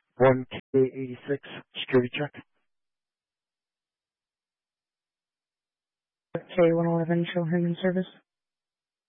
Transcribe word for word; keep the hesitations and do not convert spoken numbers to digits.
one K eighty-six, security check. K one eleven, show him in service.